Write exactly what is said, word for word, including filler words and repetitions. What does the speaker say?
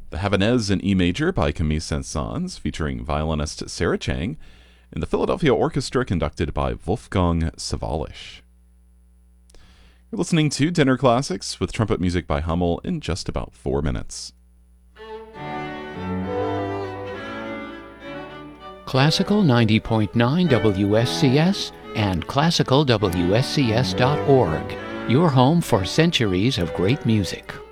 the Havanaise in E major by Camille Saint-Saëns, featuring violinist Sarah Chang, and the Philadelphia Orchestra conducted by Wolfgang Sawallisch. You're listening to Dinner Classics with trumpet music by Hummel in just about four minutes. Classical ninety point nine W S C S and classical W S C S dot org, your home for centuries of great music.